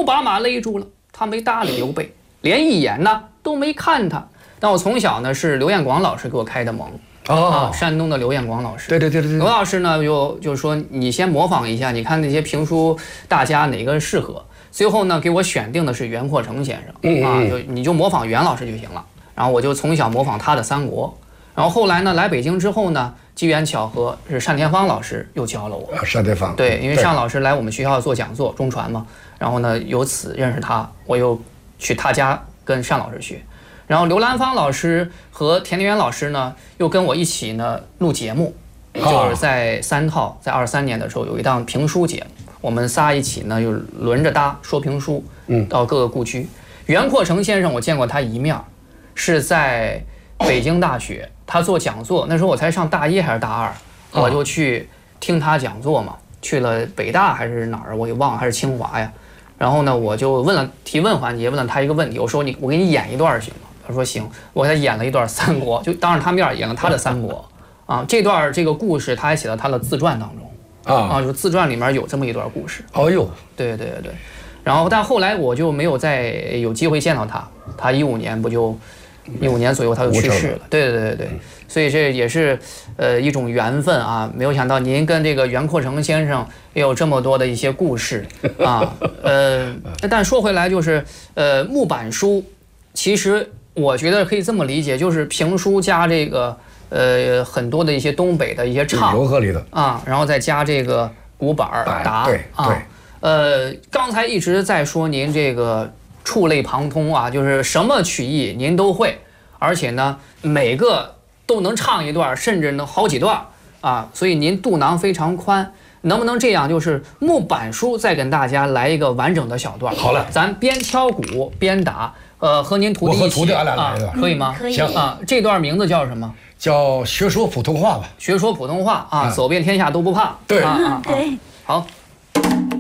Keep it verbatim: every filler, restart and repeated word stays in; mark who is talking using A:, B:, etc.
A: 都把马勒住了，他没搭理刘备，连一眼呢都没看他。但我从小呢是刘彦广老师给我开的蒙。
B: 哦，
A: 啊，山东的刘彦广老师，
B: 对对对对对，
A: 刘老师呢就就说你先模仿一下，你看那些评书大家哪个适合，最后呢给我选定的是袁阔成先生，
B: 嗯
A: 啊，就你就模仿袁老师就行了。然后我就从小模仿他的三国，然后后来呢来北京之后呢，机缘巧合是单田芳老师又教了我，
B: 啊，单田芳，
A: 对，因为单老师来我们学校做讲座，中传嘛，然后呢由此认识他，我又去他家跟单老师学。然后刘兰芳老师和田连元老师呢，又跟我一起呢录节目，就是在三套，在二三年的时候有一档评书节目，我们仨一起呢又轮着搭说评书，嗯，到各个故区。袁阔成先生我见过他一面，是在北京大学，他做讲座，那时候我才上大一还是大二，我就去听他讲座嘛，去了北大还是哪儿我也忘了，还是清华呀。然后呢，我就问了提问环节，问了他一个问题，我说你我给你演一段行吗？他说行，我给他演了一段三国，就当着他面演了他的三国啊。这段这个故事他还写到他的自传当中啊，啊，就自传里面有这么一段故事。
B: 哦呦，
A: 对对对。然后但后来我就没有再有机会见到他，他一五年不就一五年左右他就去世了。对对对对，所以这也是呃一种缘分啊。没有想到您跟这个袁阔成先生也有这么多的一些故事啊。呃，但说回来就是呃木板书，其实我觉得可以这么理解，就是评书加这个呃很多的一些东北的一些唱
B: 融合里的
A: 啊，然后再加这个鼓板打，
B: 对
A: 啊。
B: 对
A: 呃，刚才一直在说您这个触类旁通啊，就是什么曲艺您都会，而且呢每个都能唱一段，甚至能好几段啊，所以您肚囊非常宽。能不能这样，就是木板书再跟大家来一个完整的小段？
B: 好嘞，
A: 咱边敲鼓边打，呃，和您徒弟一起，
B: 我和徒弟俺俩来一段，
A: 啊，可以吗？
C: 可以
B: 行
A: 啊。这段名字叫什么？
B: 叫学说普通话吧。
A: 学说普通话啊，走遍天下都不怕。
B: 对
A: 啊啊，
C: 对，
A: 好。